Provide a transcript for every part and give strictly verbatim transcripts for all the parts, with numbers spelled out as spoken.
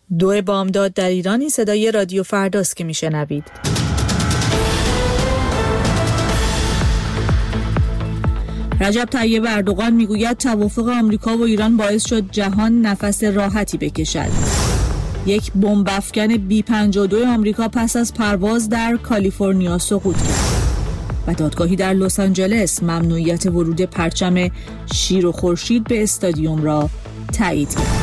دو بامداد در ایرانی صدای رادیو فرداست که میشنوید. رجب طیب اردوغان میگوید توافق آمریکا و ایران باعث شد جهان نفس راحتی بکشد. یک بمب افکن بی پنجاه و دو آمریکا پس از پرواز در کالیفرنیا سقوط کرد. و دادگاهی در لس آنجلس ممنوعیت ورود پرچم شیر و خورشید به استادیوم را تایید کرد.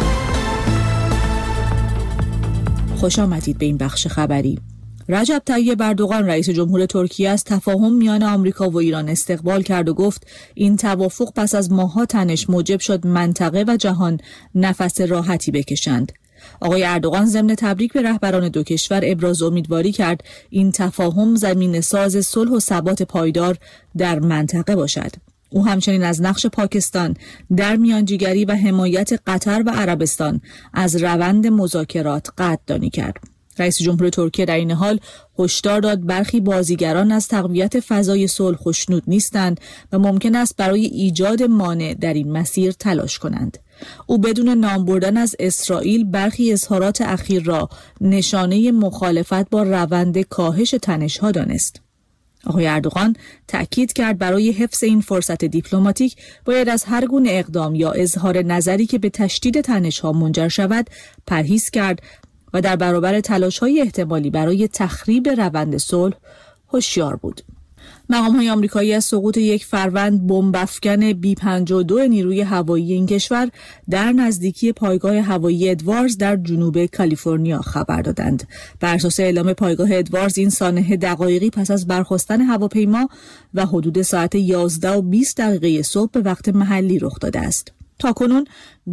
خوش آمدید به این بخش خبری. رجب طیب اردوغان رئیس جمهور ترکیه از تفاهم میان آمریکا و ایران استقبال کرد و گفت این توافق پس از ماه‌ها تنش موجب شد منطقه و جهان نفس راحتی بکشند. آقای اردوغان ضمن تبریک به رهبران دو کشور ابراز امیدواری کرد این تفاهم زمین ساز صلح و ثبات پایدار در منطقه باشد. او همچنین از نقش پاکستان در میانجیگری و حمایت قطر و عربستان از روند مذاکرات قدردانی کرد. رئیس جمهور ترکیه در این حال هشدار داد برخی بازیگران از تقویت فضای صلح خوشنود نیستند و ممکن است برای ایجاد مانع در این مسیر تلاش کنند. او بدون نام بردن از اسرائیل برخی اظهارات اخیر را نشانه مخالفت با روند کاهش تنش‌ها دانست. آقای اردوغان تأکید کرد برای حفظ این فرصت دیپلماتیک باید از هر گونه اقدام یا اظهار نظری که به تشدید تنش‌ها منجر شود پرهیز کرد و در برابر تلاش‌های احتمالی برای تخریب روند صلح هوشیار بود. مقام‌های آمریکایی از سقوط یک فروند بمب افکن بی پنجاه و دو نیروی هوایی این کشور در نزدیکی پایگاه هوایی ادواردز در جنوب کالیفرنیا خبر دادند. بر اساس اعلام پایگاه ادواردز این سانحه دقایقی پس از برخاستن هواپیما و حدود ساعت یازده و بیست دقیقه صبح به وقت محلی رخ داده است. تاکنون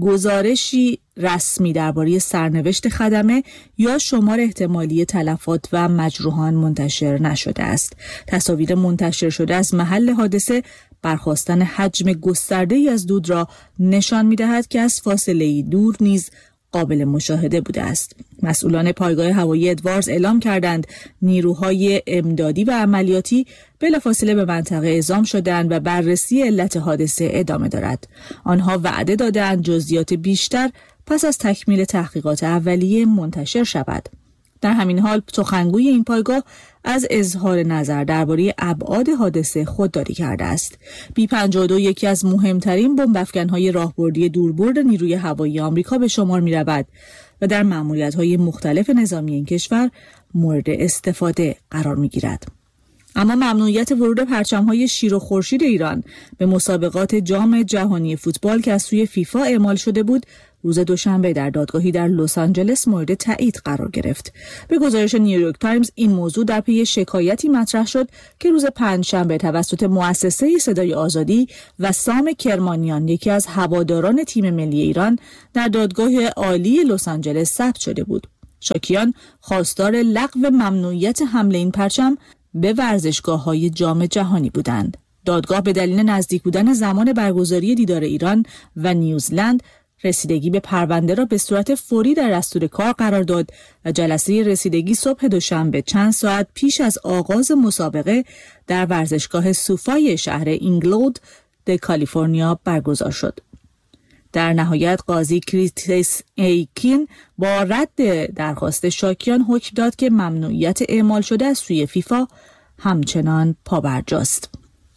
گزارشی رسمی درباره سرنوشت خدمه یا شمار احتمالی تلفات و مجروحان منتشر نشده است. تصاویر منتشر شده از محل حادثه برخاستن حجم گسترده‌ای از دود را نشان می‌دهد که از فاصله‌ای دور نیز قابل مشاهده بوده است. مسئولان پایگاه هوایی ادواردز اعلام کردند نیروهای امدادی و عملیاتی بلافاصله به منطقه اعزام شدند و بررسی علت حادثه ادامه دارد. آنها وعده دادند جزئیات بیشتر پس از تکمیل تحقیقات اولیه منتشر شود. در همین حال سخنگوی این پایگاه از اظهار نظر درباره ابعاد حادثه خودداری کرده است. بی پنجاه و دو یکی از مهمترین بمب افکن‌های راهبردی دوربرد نیروی هوایی آمریکا به شمار می‌رود و در مأموریت‌های مختلف نظامی این کشور مورد استفاده قرار می‌گیرد. اما ممنوعیت ورود پرچم‌های شیر و خورشید ایران به مسابقات جام جهانی فوتبال که از سوی فیفا اعمال شده بود روز دوشنبه در دادگاهی در لس آنجلس مورد تایید قرار گرفت. به گزارش نیویورک تایمز این موضوع در پی شکایتی مطرح شد که روز پنجشنبه توسط مؤسسه صدای آزادی و سام کرمانیان یکی از هواداران تیم ملی ایران در دادگاه عالی لس آنجلس ثبت شده بود. شاکیان خواستار لغو ممنوعیت حمل این پرچم به ورزشگاه‌های جام جهانی بودند. دادگاه به دلیل نزدیک بودن زمان برگزاری دیدار ایران و نیوزلند رسیدگی به پرونده را به صورت فوری در دستور کار قرار داد و جلسه رسیدگی صبح دوشنبه چند ساعت پیش از آغاز مسابقه در ورزشگاه سوفای شهر اینگلود در کالیفرنیا برگزار شد. در نهایت قاضی کریتس ایکین با رد درخواست شاکیان حکم داد که ممنوعیت اعمال شده از سوی فیفا همچنان پابرجاست.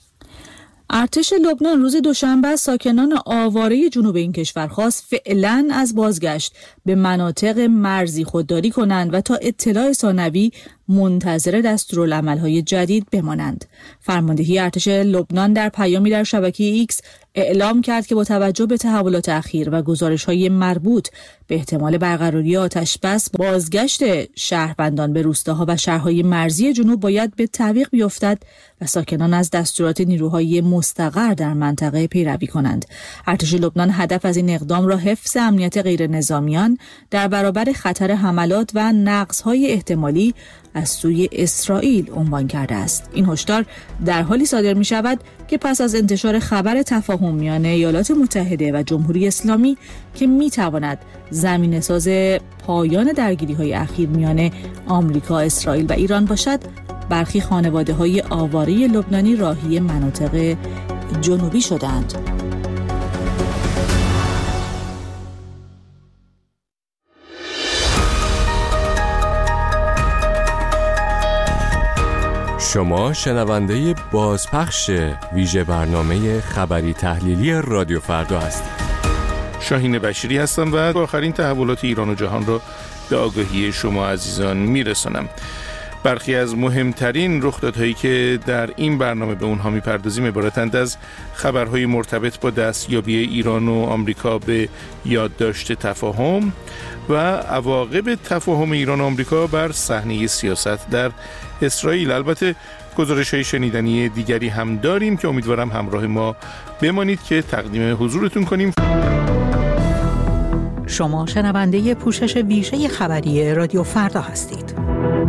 ارتش لبنان روز دوشنبه از ساکنان آواره جنوب این کشور خواست فعلاً از بازگشت به مناطق مرزی خودداری کنند و تا اطلاع ثانوی منتظر دستورالعمل‌های جدید بمانند. فرماندهی ارتش لبنان در پیامی در شبکه ایکس اعلام کرد که با توجه به تحولات اخیر و گزارش‌های مربوط به احتمال برقراری آتش بس بازگشت شهروندان به روستاها و شهرهای مرزی جنوب باید به تعویق بیفتد و ساکنان از دستورات نیروهای مستقر در منطقه پیروی کنند. ارتش لبنان هدف از این اقدام را حفظ امنیت غیر نظامیان در برابر خطر حملات و نقص‌های احتمالی از سوی اسرائیل عنوان کرده است. این هشدار در حالی صادر می شود که پس از انتشار خبر تفاهم میان ایالات متحده و جمهوری اسلامی که می تواند زمینه‌ساز پایان درگیری‌های اخیر میان آمریکا، اسرائیل و ایران باشد، برخی خانواده‌های آواره لبنانی راهی مناطق جنوبی شدند. شما شنونده بازپخش ویژه برنامه خبری تحلیلی رادیو فردا هستید. شاهین بشیری هستم و آخرین تحولات ایران و جهان را به آگاهی شما عزیزان میرسانم. برخی از مهمترین رخدادهایی که در این برنامه به اونها میپردازیم عبارتند از خبرهای مرتبط با دستیابی ایران و آمریکا به یادداشت تفاهم و عواقب تفاهم ایران و آمریکا بر صحنه سیاست در اسرائیل. البته گزارش‌های شنیدنی دیگری هم داریم که امیدوارم همراه ما بمانید که تقدیم حضورتون کنیم. شما شنونده پوشش ویژه خبری رادیو فردا هستید.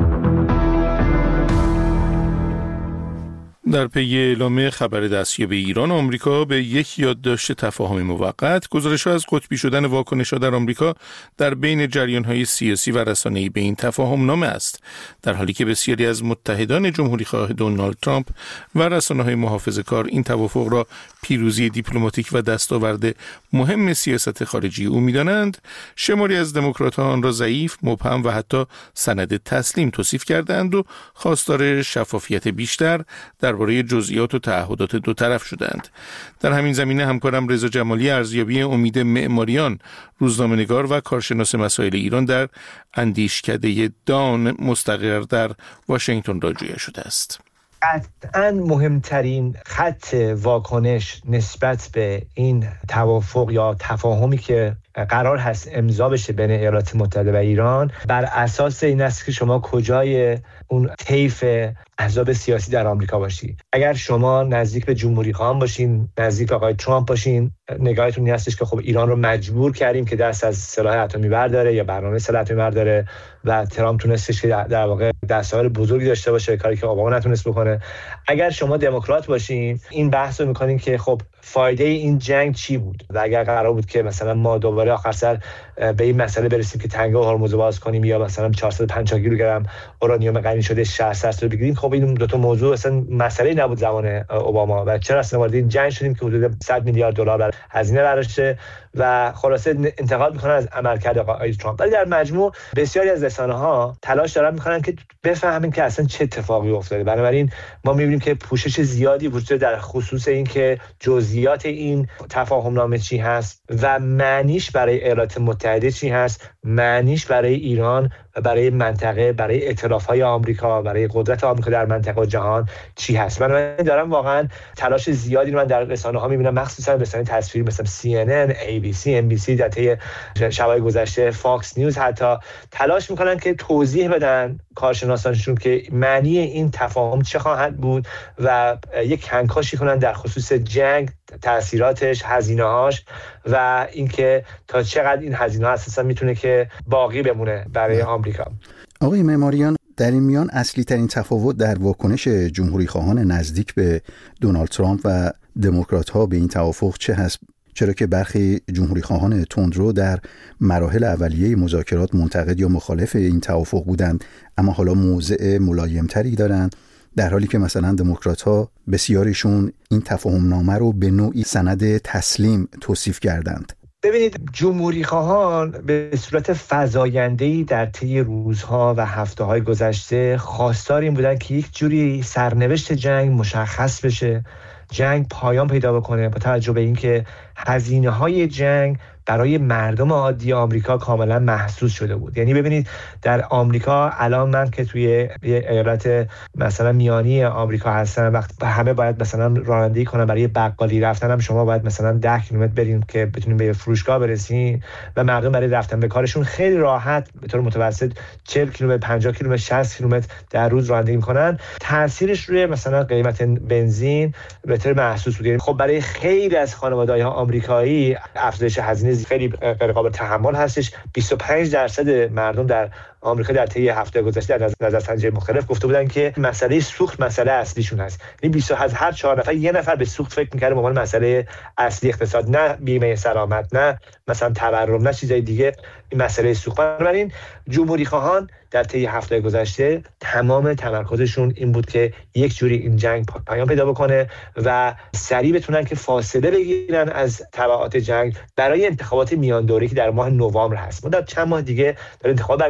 در پی اعلام خبر دستیابی ایران و آمریکا به یک یادداشت تفاهم موقت، گزارش‌ها از قطبی شدن واکنش‌ها در آمریکا در بین جریان‌های سیاسی و رسانه‌ای به این تفاهم نامه است، در حالی که بسیاری از متحدان جمهوری‌خواه دونالد ترامپ و رسانه‌های محافظه‌کار این توافق را پیروزی دیپلماتیک و دستاورد مهم سیاست خارجی او می‌دانند. شماری از دموکرات‌ها آن را ضعیف، مبهم و حتی سند تسلیم توصیف کردند و خواستار شفافیت بیشتر درباره جزئیات و تعهدات دو طرف شدند. در همین زمینه همکارم رضا جمالی ارزیابی امید معماریان، روزنامه‌نگار و کارشناس مسائل ایران در اندیشکده دان مستقر در واشنگتن را جویا شده است. قطعاً مهمترین خط واکنش نسبت به این توافق یا تفاهمی که قرار هست امضا بشه بین ایالات متحده و ایران بر اساس این است که شما کجای اون طیف احزاب سیاسی در آمریکا باشی. اگر شما نزدیک به جمهوری خواهان باشین، نزدیک به آقای ترامپ باشین، نگاهتون این هستش که خب ایران رو مجبور کردیم که دست از سلاح اتمی برداره یا برنامه سلاح اتمی برداره و ترامپ تونستش که در واقع دستاورد بزرگی داشته باشه، کاری که اوباما نتونست بکنه. اگر شما دموکرات باشین، این بحث رو می‌کنین که خب فایده این جنگ چی بود و اگر قرار بود که مثلا ما دوباره آخر سر به این مسئله برسیم که تنگه هرمز باز کنیم یا مثلا چهارصد و پنجاه کیلوگرم اورانیوم غنی شده شصت رو بگیریم، خب این دو تا موضوع اصلا مسئله نبود زمان اوباما و چرا اصلا وارد این جنگ شدیم که حدود صد میلیارد دلار هزینه برداشته و خلاصه انتقاد میکنن از عملکرد آقای ترامپ. ولی در مجموع بسیاری از رسانه‌ها تلاش دارن میکنن که بفهمن که اصلا چه اتفاقی افتاده. بنابراین ما میبینیم که پوشش زیادی وجود در خصوص این که جزئیات این تفاهم نامه چی هست و معنیش برای ایالات متحده چی هست، معنیش برای ایران و برای منطقه، برای ائتلاف‌های آمریکا، برای قدرت آمریکا در منطقه و جهان چی هست. من دارم واقعا تلاش زیادی رو من در رسانه‌ها می‌بینم، مخصوصا رسانه‌های تصویری مثل سی ان ان، ای بی سی، ام بی سی، در طی شب‌های گذشته فاکس نیوز حتی تلاش می‌کنن که توضیح بدن کارشناسانشون که معنی این تفاهم چه خواهد بود و یک کنکاشی کنن در خصوص جنگ، تأثیراتش، هزینه‌هاش و اینکه تا چقدر این هزینه‌ها اساسا میتونه که باقی بمونه برای آمریکا. آقای معماریان، در این میان اصلی ترین تفاوت در واکنش جمهوری خواهان نزدیک به دونالد ترامپ و دموکرات ها به این توافق چه هست؟ چرا که برخی جمهوری خواهان تندرو در مراحل اولیه مذاکرات منتقد یا مخالف این توافق بودند، اما حالا موضع ملایمتری دارند، در حالی که مثلا دموکرات ها بسیاریشون این تفاهم نامه رو به نوعی سند تسلیم توصیف کردند. ببینید، جمهوری خواهان به صورت فزاینده‌ای در طی روزها و هفته‌های گذشته خواستار این بودن که یک جوری سرنوشت جنگ مشخص بشه، جنگ پایان پیدا بکنه، با توجه به اینکه هزینه‌های جنگ برای مردم عادی آمریکا کاملا محسوس شده بود. یعنی ببینید در آمریکا الان من که توی ایالت مثلا میانی آمریکا هستم، وقت همه باید مثلا رانندگی کنن، برای بقالی رفتن هم شما باید مثلا ده کیلومتر بریم که بتونیم به فروشگاه برسین و مردم برای رفتن به کارشون خیلی راحت به طور متوسط چهل کیلومتر، پنجاه کیلومتر، شصت کیلومتر در روز رانندگی میکنن. تاثیرش روی مثلا قیمت بنزین به طور محسوس بود. خب برای خیلی از خانواده‌های آمریکایی افزایش هزینه خیلی غیر قابل تحمل هستش. بیست و پنج درصد مردم در آمریکا در طی هفته گذشته در نظرسنجی مختلف گفته بودن که مسئله سوخت مسئله اصلیشون هست. یعنی بیست از هر چهار نفر یه نفر به سوخت فکر می‌کنه به عنوان مسئله اصلی اقتصاد، نه بیمه سلامت، نه مثلا تورم، نه چیزای دیگه. این مسئله سوخت. بنابراین جمهوری خواهان در طی هفته گذشته تمام تمرکزشون این بود که یک جوری این جنگ پایان پیدا بکنه و سریع بتونن که فاصله بگیرن از تبعات جنگ برای انتخابات میان دوره‌ای که در ماه نوامبر هست. ما در چند ماه دیگه در انتخابات برگزار میشه.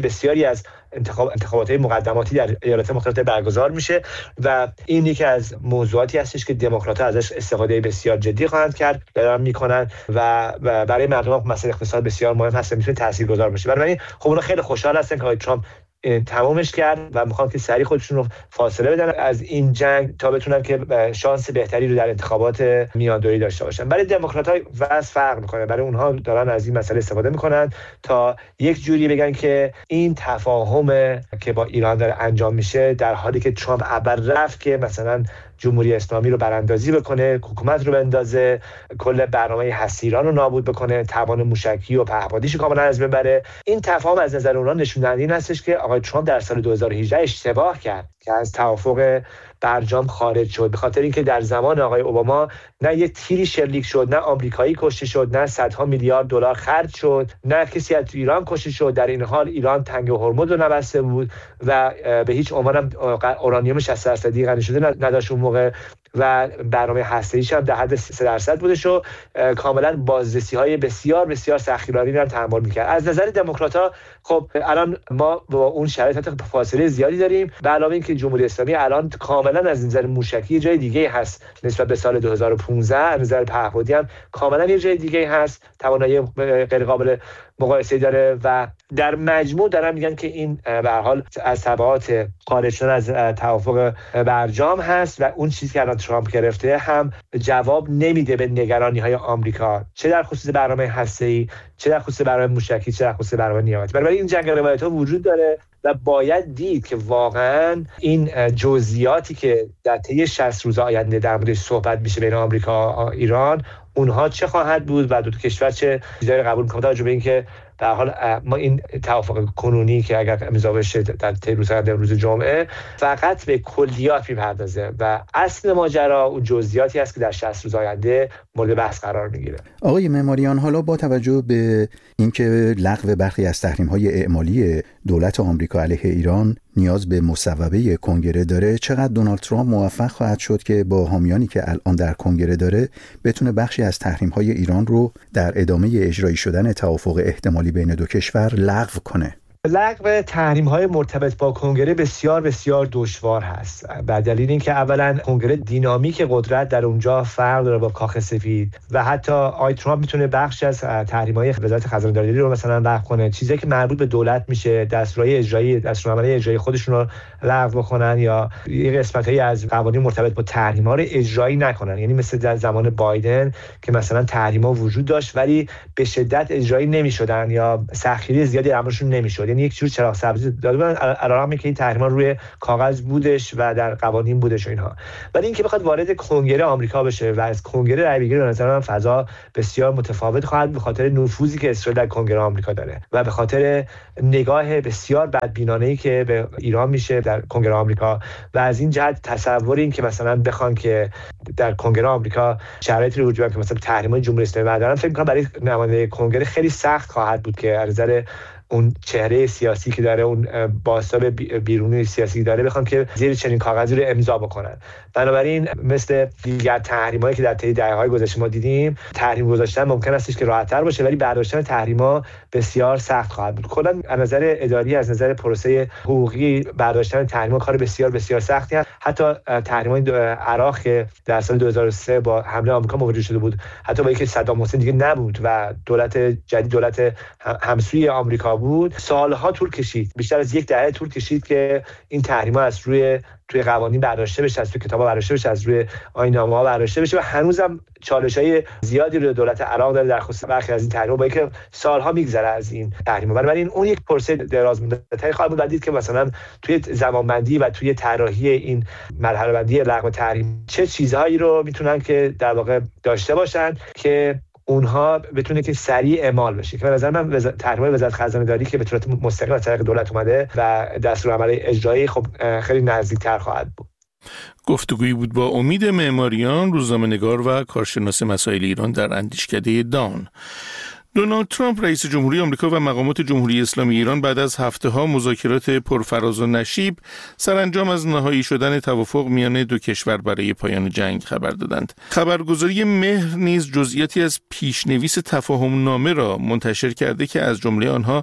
بسیاری از انتخاب انتخابات مقدماتی در ایالات مختلف برگزار میشه و این یکی از موضوعاتی هستش که دموکرات‌ها ازش استفاده بسیار جدی خواهند کرد دارن میکنن و برای مردم مسئله اقتصاد بسیار مهم هست، میتونه تاثیرگذار باشه. بنابراین خب اونا خیلی خوشحال هستن که آقای ترامپ تمامش کرد و میخوان که سریع خودشون رو فاصله بدن از این جنگ تا بتونن که شانس بهتری رو در انتخابات میاندوری داشته باشن. برای دموکرات‌ها وضع فرق میکنه، برای اونها دارن از این مسئله استفاده میکنن تا یک جوری بگن که این تفاهم که با ایران داره انجام میشه در حالی که ترامپ اول رفت که مثلا جمهوری اسلامی رو براندازی بکنه، حکومت رو بندازه، کل برنامه هسته ایران رو نابود بکنه، توان موشکی و پهپادیش رو کاملا از بین بره. این تفاهم از نظر اونها نشون دهنده این هستش که آقای ترامپ در سال دو هزار و هجده اشتباه کرد که از توافق برجام خارج شد، به خاطر اینکه در زمان آقای اوباما نه یه تیری شلیک شد، نه آمریکایی کشته شد، نه صدها میلیارد دلار خرج شد، نه کسی از ایران کشته شد. در این حال ایران تنگ هرمز رو نبسته بود و به هیچ عنوان هم اورانیوم شصت درصدی غنی شده نداشت اون موقع و برنامه هسته‌ایش هم در حد سه درصد بودش و کاملا بازرسی‌های بسیار بسیار سختگیرانه‌ای رو تحمل می‌کرد. از نظر دموکرات‌ها خب الان ما با اون شرایط فاصله زیادی داریم، به علاوه اینکه جمهوری اسلامی الان کاملا از نظر موشکی جای دیگه هست نسبت به سال دو هزار و پانزده، از نظر پهپادی هم کاملا یه جای دیگه هست، توانایی غیر قابل مقایسه داره و در مجموع دارن میگن که این به هر حال از تبعات خارج شدن از توافق برجام هست و اون چیزی که الان ترامپ گرفته هم جواب نمیده به نگرانی‌های آمریکا، چه در خصوص برنامه هسته‌ای، چه در خصوص برنامه موشکی، چه در خصوص برنامه نیابتی. برای این جنگ روایت‌ها وجود داره و باید دید که واقعا این جزئیاتی که در طی شصت روز آینده در موردش صحبت میشه بین آمریکا و ایران، اونها چه خواهد بود و دو تا کشور چه چیزایی قبول می‌کنند، توجه به اینکه به هر حال ما این توافق کنونی که اگر امضا بشه در طی روز آینده روز جمعه فقط به کلیات میپردازه و اصل ماجرا اون جزئیاتی است که در شصت روز آینده مورد بحث قرار میگیره. آقای معماریان، حالا با توجه به اینکه لغو برخی از تحریم‌های اعمالی دولت آمریکا علیه ایران نیاز به مصوبه کنگره داره، چقدر دونالد ترامپ موفق خواهد شد که با حامیانی که الان در کنگره داره بتونه بخشی از تحریم‌های ایران رو در ادامه اجرایی شدن توافق احتمالی بین دو کشور لغو کنه؟ لغو تحریم‌های مرتبط با کنگره بسیار بسیار دشوار هست، به دلیل اینکه اولا کنگره دینامیک قدرت در اونجا فرق داره با کاخ سفید و حتی آی ترامپ میتونه بخش از تحریم‌های وزارت خزانه‌داری رو مثلا لغو کنه، چیزی که مربوط به دولت میشه، دستورهای اجرایی دستورالعملی اجرایی خودشون رو لغو بکنن یا یه قسمتایی از قوانین مرتبط با تحریم‌ها رو اجرایی نکنن. یعنی مثل در زمان بایدن که مثلا تحریم‌ها وجود داشت ولی به شدت اجرایی نمی‌شدن یا سختگیری زیادی درمونشون نمی‌شد، یعنی یک جور چراغ سبزی داده بودن علارمی که این تحریم‌ها روی کاغذ بودش و در قوانین بودش و اینها. ولی اینکه بخواد وارد کنگره آمریکا بشه و از کنگره رای بگیره، به نظر من فضا بسیار متفاوت خواهد به خاطر نفوذی که اسرائیل در کنگره آمریکا داره و به خاطر نگاه بسیار بدبینانه‌ای که به ایران میشه در کنگره آمریکا و از این جهت تصور این که مثلا بخوان که در کنگره آمریکا شرایطی رو وجود بیاره که مثلا تحریم‌های جمهوری اسلامی بردارن، فکر می‌کنم برای نماینده کنگره خیلی سخت خواهد بود که از نظر اون چهره سیاسی که داره، اون بازتاب بیرونی سیاسی داره، بخوام که زیر چنین کاغذی رو امضا بکنن. بنابراین مثل دیگر تحریمایی که در طی دهه‌های گذشته ما دیدیم، تحریم گذاشتن ممکن استش که راحت‌تر باشه ولی برداشتن تحریم‌ها بسیار سخت خواهد بود. کلاً از نظر اداری، از نظر پروسه حقوقی برداشتن تحریم‌ها کار بسیار بسیار سختی است. حتی تحریم‌های عراق که در سال دو هزار و سه با حمله آمریکا موجود شده بود، حتی با اینکه صدام حسین دیگه نبود و دولت جدید دولت همسوی آمریکا بود، سالها طول کشید، بیشتر از یک دهه طول کشید که این تحریم‌ها از روی توی قوانین برداشته بشه، از توی کتابا برداشته بشه، از روی آیین‌نامه‌ها برداشته بشه و هنوزم چالش‌های زیادی رو دولت عراق داره در خصوص برخی از این تحریم‌ها، با اینکه سالها میگذره از این تحریم‌ها. بنابراین اون یک پروسه درازمدتی خواهد بود. دید که مثلا توی زمانبندی و توی طراحی این مرحله بندی لغو تحریم چه چیزهایی رو میتونن که در واقع داشته باشن که اونها بتونه که سریع اعمال بشه، که به نظر من تحریم وزارت خزانه‌داری که به صورت مستقیم از طریق دولت اومده و دستورالعمل اجرایی خب خیلی نزدیکتر خواهد بود. گفتگویی بود با امید معماریان، روزنامه‌نگار و کارشناس مسائل ایران در اندیشکده دان. دونالد ترامپ رئیس جمهوری آمریکا و مقامات جمهوری اسلامی ایران بعد از هفته‌ها مذاکرات پرفراز و نشیب سرانجام از نهایی شدن توافق میان دو کشور برای پایان جنگ خبر دادند. خبرگزاری مهر نیز جزئیاتی از پیشنویس تفاهم نامه را منتشر کرده که از جمله آنها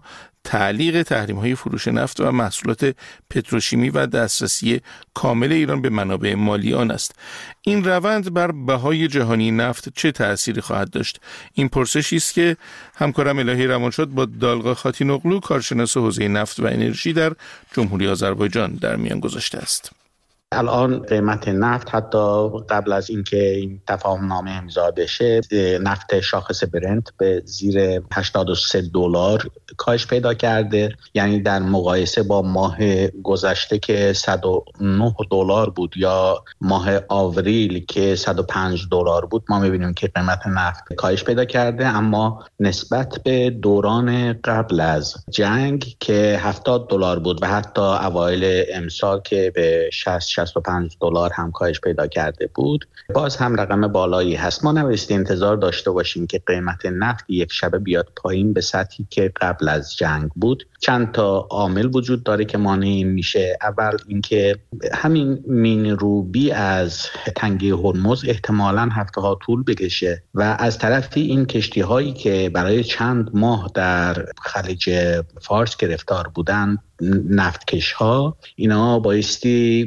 تعلیق تحریم‌های فروش نفت و محصولات پتروشیمی و دسترسی کامل ایران به منابع مالی آن است. این روند بر بهای جهانی نفت چه تأثیری خواهد داشت؟ این پرسشی است که همکارم الهی روانشاد با دالغا خاتینوغلو، کارشناس حوزه نفت و انرژی در جمهوری آذربایجان، در میان گذاشته است. الان قیمت نفت حتی قبل از اینکه این تفاهم نامه امضا بشه، نفت شاخص برنت به زیر هشتاد و سه دلار کاهش پیدا کرده. یعنی در مقایسه با ماه گذشته که صد و نه دلار بود یا ماه آوریل که صد و پنج دلار بود، ما می‌بینیم که قیمت نفت کاهش پیدا کرده. اما نسبت به دوران قبل از جنگ که هفتاد دلار بود و حتی اوایل امسال که به شصت شصت و پنج دلار هم کاهش پیدا کرده بود، باز هم رقم بالایی هست. ما نبایستی انتظار داشته باشیم که قیمت نفت یک شبه بیاد پایین به سطحی که قبل از جنگ بود. چند تا عامل وجود داره که مانع این میشه. اول اینکه همین مین روبی از تنگه هرمز احتمالاً هفته‌ها طول بکشه و از طرفی این کشتی هایی که برای چند ماه در خلیج فارس گرفتار بودن، نفتکش ها، اینا بایستی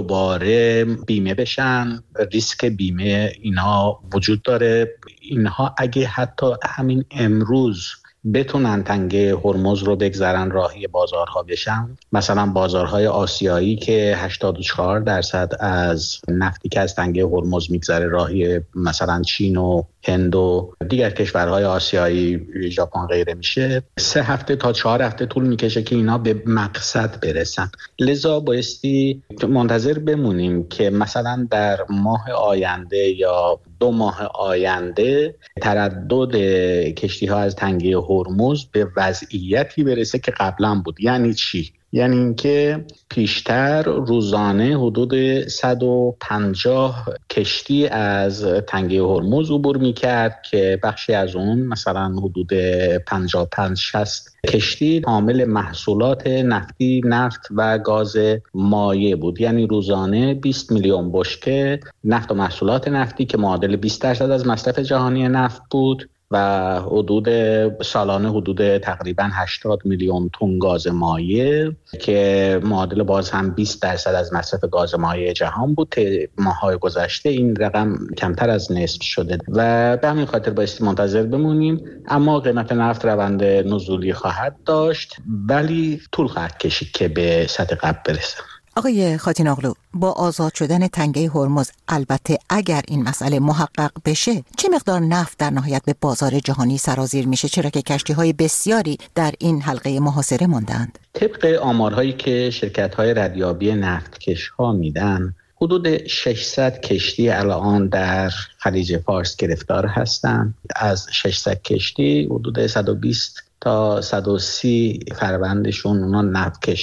دوباره بیمه بشن. ریسک بیمه اینا وجود داره. اینها اگه حتی همین امروز بتونن تنگه هرمز رو بگذارن راهی بازارها بشن، مثلا بازارهای آسیایی که هشتاد و چهار درصد از نفتی که از تنگه هرمز میگذره راهی مثلا چین و هند و دیگر کشورهای آسیایی، ژاپن غیره میشه، سه هفته تا چهار هفته طول میکشه که اینا به مقصد برسن. لذا بایستی منتظر بمونیم که مثلا در ماه آینده یا دو ماه آینده تردد کشتی ها از تنگه هرمز به وضعیتی برسه که قبلا بود. یعنی چی؟ یعنی اینکه پیشتر روزانه حدود صد و پنجاه کشتی از تنگه هرمز عبور میکرد که بخشی از اون مثلا حدود پنجاه و پنج شصت کشتی حامل محصولات نفتی، نفت و گاز مایع بود. یعنی روزانه بیست میلیون بشکه نفت و محصولات نفتی که معادل بیست درصد از مصرف جهانی نفت بود و حدود سالانه حدود تقریبا هشتاد میلیون تن گاز مایع که معادل باز هم بیست درصد از مصرف گاز مایع جهان بود. ماه‌های گذشته این رقم کمتر از نصف شده و به همین خاطر بایستی منتظر بمونیم. اما قیمت نفت روند نزولی خواهد داشت ولی طول خواهد کشید که به سطح قبل برسه. آقای خاتینوغلو، با آزاد شدن تنگه هرمز، البته اگر این مسئله محقق بشه، چه مقدار نفت در نهایت به بازار جهانی سرازیر میشه، چرا که کشتی‌های بسیاری در این حلقه محاصره ماندند؟ طبق آمارهایی که شرکت‌های ردیابی نفتکش‌ها میدن، حدود ششصد کشتی الان در خلیج فارس گرفتار هستند. از ششصد کشتی حدود صد و بیست تا صد و سی فروندشون اونا نفتکش